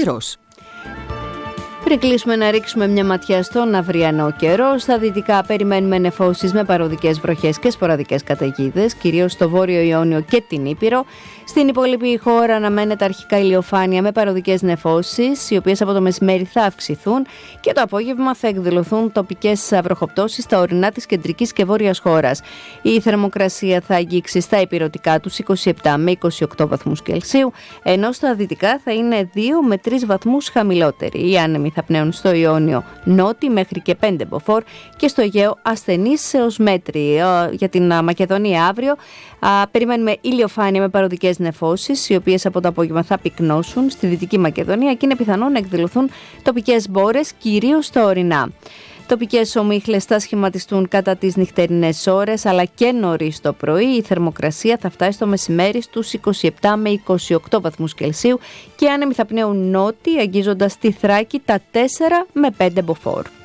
Κύρος. Πριν κλείσουμε να ρίξουμε μια ματιά στον αυριανό καιρό, στα δυτικά περιμένουμε νεφώσεις με παροδικές βροχές και σποραδικές καταιγίδες, κυρίως στο Βόρειο Ιόνιο και την Ήπειρο. Στην υπόλοιπη χώρα αναμένεται αρχικά ηλιοφάνεια με παροδικές νεφώσεις, οι οποίες από το μεσημέρι θα αυξηθούν και το απόγευμα θα εκδηλωθούν τοπικές βροχοπτώσεις στα ορεινά της κεντρικής και βόρειας χώρας. Η θερμοκρασία θα αγγίξει στα ηπειρωτικά τους 27 με 28 βαθμούς Κελσίου, ενώ στα δυτικά θα είναι 2 με 3 βαθμούς χαμηλότεροι. Οι άνεμοι θα πνέουν στο Ιόνιο νότι μέχρι και 5 μποφόρ και στο Αιγαίο ασθενείς έως μέτρη. Για την Μακεδονία αύριο περιμένουμε ηλιοφάνεια με παροδικές νεφώσεις, οι οποίες από το απόγευμα θα πυκνώσουν στη Δυτική Μακεδονία και είναι πιθανόν να εκδηλωθούν τοπικές μπόρες, κυρίως στα ορεινά. Τοπικές ομίχλες θα σχηματιστούν κατά τις νυχτερινές ώρες, αλλά και νωρίς το πρωί. Η θερμοκρασία θα φτάσει στο μεσημέρι στους 27 με 28 βαθμούς Κελσίου και άνεμοι θα πνέουν νότι, αγγίζοντας τη Θράκη τα 4 με 5 μποφόρ.